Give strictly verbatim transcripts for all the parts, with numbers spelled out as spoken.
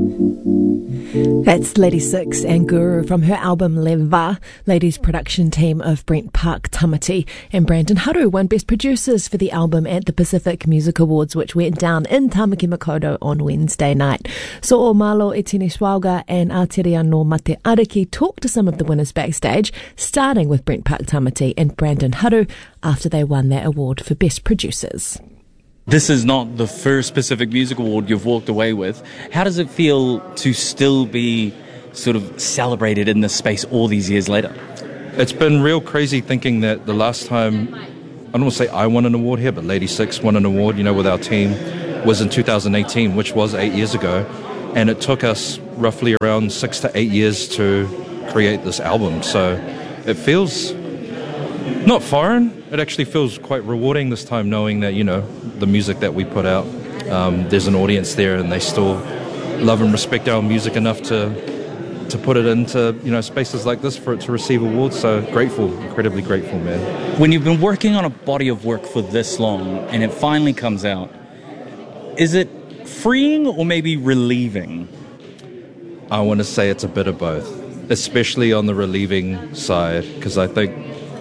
That's Lady Six and Guru from her album Leva. Ladies production team of Brent Park Tamati and Brandon Haru won Best Producers for the album at the Pacific Music Awards, which went down in Tamaki Makaurau on Wednesday night. So o Malo Etini Swauga and Aotearoa no Mate Ariki talked to some of the winners backstage, starting with Brent Park Tamati and Brandon Haru after they won that award for Best Producers. This is not the first Pacific Music Award you've walked away with. How does it feel to still be sort of celebrated in this space all these years later? It's been real crazy thinking that the last time, I don't want to say I won an award here, but Lady Six won an award, you know, with our team, was in two thousand eighteen, which was eight years ago. And it took us roughly around six to eight years to create this album. So it feels not foreign. It actually feels quite rewarding this time, knowing that, you know, the music that we put out, um, there's an audience there and they still love and respect our music enough to to put it into, you know, spaces like this for it to receive awards. So grateful, incredibly grateful, man. When you've been working on a body of work for this long and it finally comes out, is it freeing or maybe relieving? I want to say it's a bit of both, especially on the relieving side, because I think,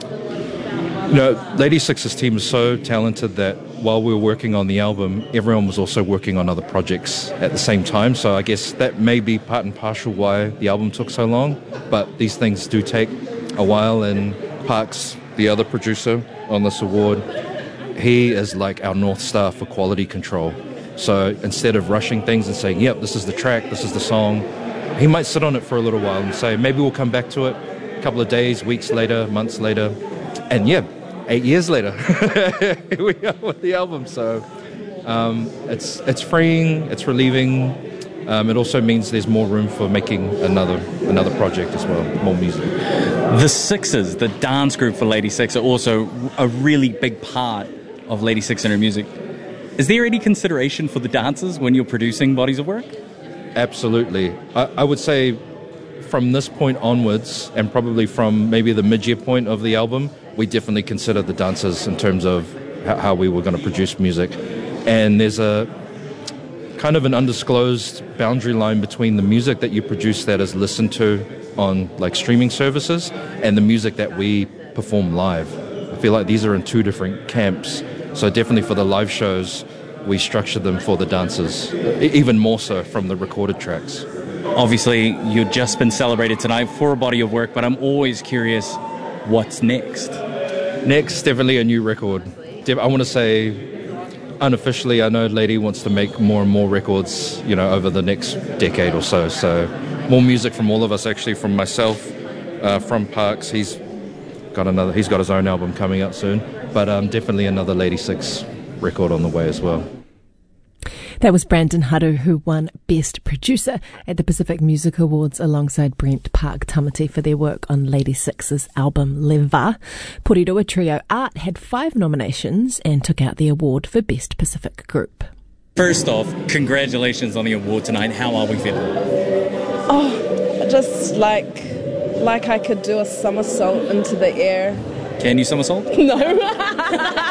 you know, Lady Six's team is so talented that while we were working on the album, everyone was also working on other projects at the same time. So I guess that may be part and parcel why the album took so long. But these things do take a while, and Parks, the other producer on this award, he is like our North Star for quality control. So instead of rushing things and saying, yep, this is the track, this is the song, he might sit on it for a little while and say, maybe we'll come back to it a couple of days, weeks later, months later. And yeah, eight years later, here we are with the album. So um, it's it's freeing, it's relieving. Um, it also means there's more room for making another another project as well, more music. The Sixes, the dance group for Lady Six, are also a really big part of Lady Six and her music. Is there any consideration for the dancers when you're producing bodies of work? Absolutely. I, I would say from this point onwards, and probably from maybe the mid-year point of the album, we definitely considered the dancers in terms of how we were going to produce music. And there's a kind of an undisclosed boundary line between the music that you produce that is listened to on like streaming services and the music that we perform live. I feel like these are in two different camps. So definitely for the live shows, we structured them for the dancers, even more so from the recorded tracks. Obviously, you've just been celebrated tonight for a body of work, but I'm always curious, what's next? Next, definitely a new record. I want to say, unofficially, I know Lady wants to make more and more records, you know, over the next decade or so. So more music from all of us, actually, from myself, uh, from Parks. He's got another. He's got his own album coming out soon, but um, definitely another Lady Six record on the way as well. That was Brandon Haru, who won Best Producer at the Pacific Music Awards alongside Brent Park Tamati for their work on Lady Six's album Leva. Porirua Trio Art had five nominations and took out the award for Best Pacific Group. First off, congratulations on the award tonight. How are we feeling? Oh, just like like I could do a somersault into the air. Can you somersault? No.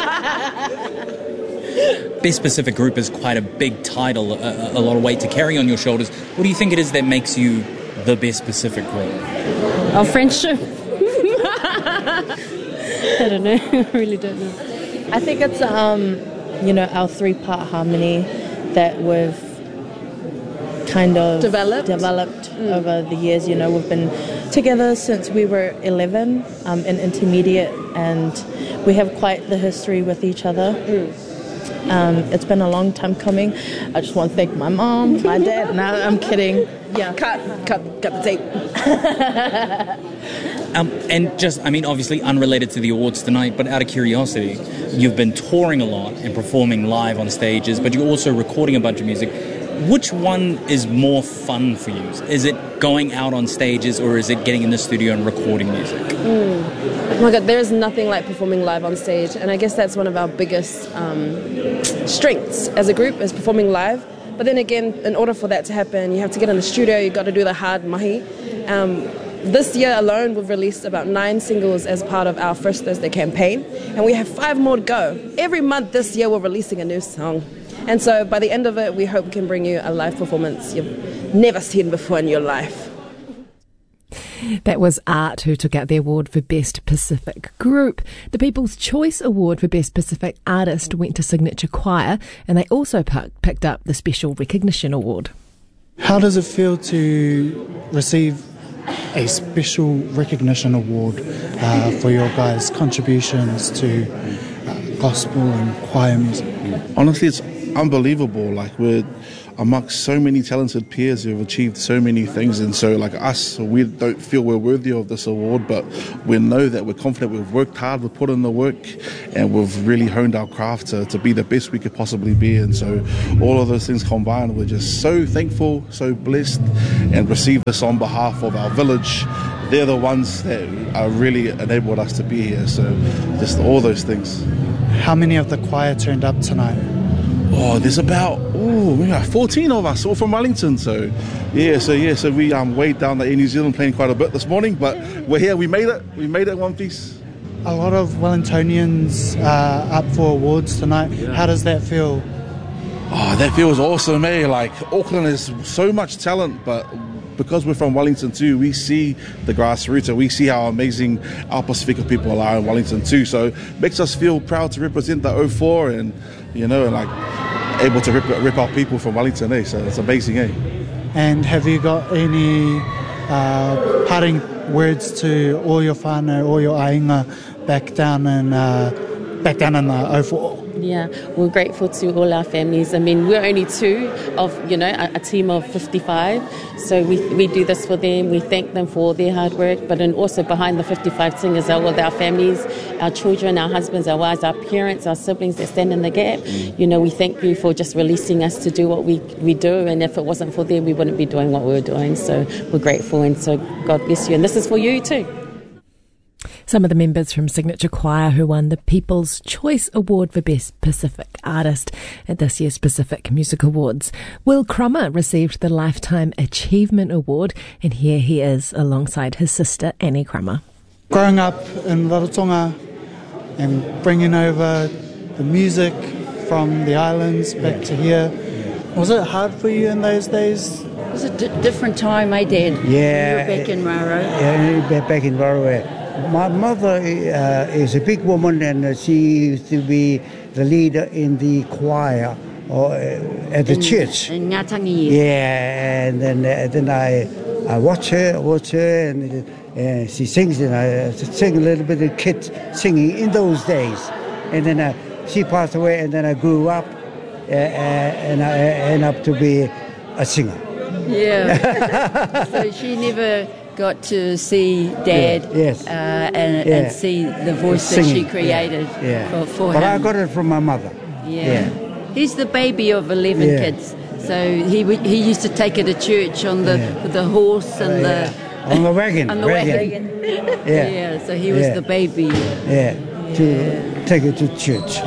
Best Pacific Group is quite a big title, a, a lot of weight to carry on your shoulders. What do you think it is that makes you the Best Pacific Group? Our friendship. I don't know. I really don't know. I think it's, um, you know, our three-part harmony that we've kind of developed, developed mm. over the years. You know, we've been together since we were eleven um, in intermediate, and we have quite the history with each other. Mm. Um, it's been a long time coming. I just want to thank my mom, my dad. No, I'm kidding. Yeah, cut, cut, cut the tape. um, and just, I mean, obviously unrelated to the awards tonight, but out of curiosity, you've been touring a lot and performing live on stages, but you're also recording a bunch of music. Which one is more fun for you? Is it going out on stages, or is it getting in the studio and recording music? Mm. Oh my God, there is nothing like performing live on stage, and I guess that's one of our biggest um, strengths as a group, is performing live. But then again, in order for that to happen, you have to get in the studio, you've got to do the hard mahi. Um, this year alone, we've released about nine singles as part of our First Thursday campaign, and we have five more to go. Every month this year, we're releasing a new song. And so by the end of it, we hope we can bring you a live performance you've never seen before in your life. That was Art, who took out the award for Best Pacific Group. The People's Choice Award for Best Pacific Artist went to Signature Choir, and they also p- picked up the Special Recognition Award. How does it feel to receive a Special Recognition Award uh, for your guys' contributions to uh, gospel and choir music? Honestly, it's unbelievable. Like, we're amongst so many talented peers who have achieved so many things, and so like us, we don't feel we're worthy of this award, but we know that we're confident we've worked hard, we've put in the work, and we've really honed our craft to, to be the best we could possibly be. And so all of those things combined, we're just so thankful, so blessed, and receive this on behalf of our village. They're the ones that are really enabled us to be here, so just all those things. How many of the choir turned up tonight? Oh, there's about oh, we got fourteen of us, all from Wellington. So, yeah, so yeah, so we um way down there in New Zealand playing quite a bit this morning, but we're here. We made it. We made it in one piece. A lot of Wellingtonians uh, up for awards tonight. Yeah. How does that feel? Oh, that feels awesome, eh? Like, Auckland has so much talent, but because we're from Wellington too, we see the grassroots and we see how amazing our Pasifika people are in Wellington too. So it makes us feel proud to represent the O four and, you know, like able to rip, rip our people from Wellington, eh? So it's amazing, eh? And have you got any uh, parting words to all your whānau, all your ainga back down in uh, back down in the O four? Yeah, we're grateful to all our families. I mean, we're only two of, you know, a, a team of fifty-five. So we we do this for them. We thank them for all their hard work. But then also behind the fifty-five singers are all our families, our children, our husbands, our wives, our parents, our siblings that stand in the gap. You know, we thank you for just releasing us to do what we, we do. And if it wasn't for them, we wouldn't be doing what we were doing. So we're grateful. And so God bless you. And this is for you too. Some of the members from Signature Choir who won the People's Choice Award for Best Pacific Artist at this year's Pacific Music Awards. Will Crummer received the Lifetime Achievement Award, and here he is alongside his sister Annie Crummer. Growing up in Rarotonga and bringing over the music from the islands back to here, was it hard for you in those days? It was a d- different time, eh, Dad? Yeah. You were back in Raro. Yeah, back in Raro. My mother uh, is a big woman, and she used to be the leader in the choir or uh, at the in, church. In Ngatangi. Yeah, and then uh, then I I watch her, watch her, and uh, she sings, and I sing a little bit of kid singing in those days. And then uh, she passed away, and then I grew up, uh, uh, and I ended up to be a singer. Yeah. So she never got to see Dad yeah, yes. uh, and, yeah. and see the voice Singing. that she created yeah. Yeah. for, for but him. I got it from my mother. Yeah. yeah. He's the baby of eleven yeah. kids. So he he used to take her to church on the yeah. with the horse and uh, the... Yeah. On the wagon. on the wagon. wagon. yeah. yeah. So he was yeah. the baby. Yeah. yeah. To take her to church.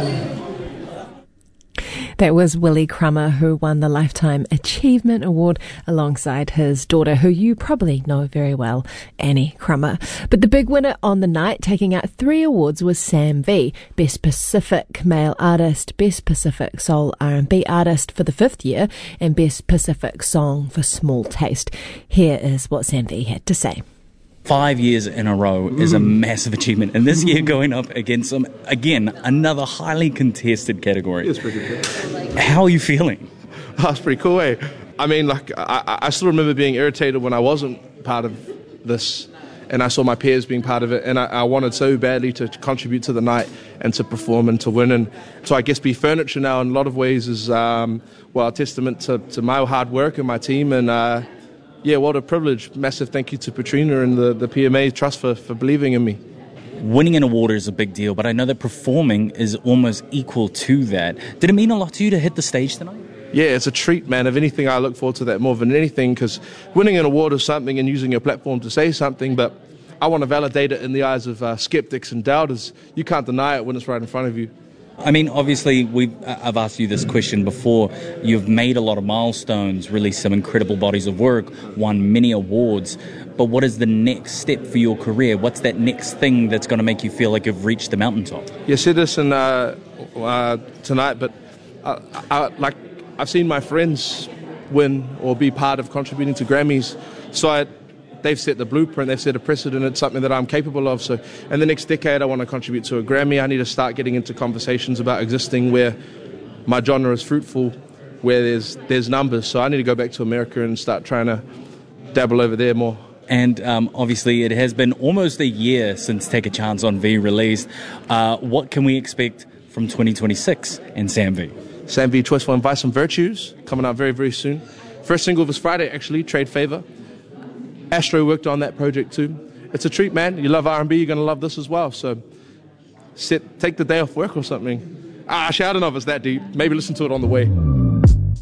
That was Willie Crummer, who won the Lifetime Achievement Award alongside his daughter, who you probably know very well, Annie Crummer. But the big winner on the night, taking out three awards, was Sam V, Best Pacific Male Artist, Best Pacific Soul R and B Artist for the fifth year, and Best Pacific Song for Small Taste. Here is what Sam V had to say. Five years in a row is a massive achievement, and this year going up against some, again, another highly contested category. It's pretty good. How are you feeling? That's pretty cool, eh? I mean, like, I, I still remember being irritated when I wasn't part of this, and I saw my peers being part of it, and I, I wanted so badly to contribute to the night and to perform and to win. And so I guess Be Furniture now in a lot of ways is, um, well, a testament to, to my hard work and my team, and uh, yeah, what a privilege. Massive thank you to Patrina and the, the P M A Trust for, for believing in me. Winning an award is a big deal, but I know that performing is almost equal to that. Did it mean a lot to you to hit the stage tonight? Yeah, it's a treat, man. If anything, I look forward to that more than anything, because winning an award is something and using your platform to say something, but I want to validate it in the eyes of uh, skeptics and doubters. You can't deny it when it's right in front of you. I mean, obviously, we've, I've asked you this question before. You've made a lot of milestones, released some incredible bodies of work, won many awards. But what is the next step for your career? What's that next thing that's going to make you feel like you've reached the mountaintop? You said this in, uh, uh, tonight, but I, I, like I've seen my friends win or be part of contributing to Grammys, so I, they've set the blueprint, they've set a precedent. It's something that I'm capable of. So in the next decade, I want to contribute to a Grammy. I need to start getting into conversations about existing where my genre is fruitful, where there's there's numbers. So I need to go back to America and start trying to dabble over there more. And um, obviously, it has been almost a year since Take a Chance on V released. Uh, what can we expect from twenty twenty-six in Sam V? Sam V Choice for Vice and Virtues, coming out very, very soon. First single was Friday, actually, Trade Favor. Astro worked on that project too. It's a treat, man. You love R and B, you're going to love this as well. So sit, take the day off work or something. Ah, actually, I don't know if it's that deep. Maybe listen to it on the way.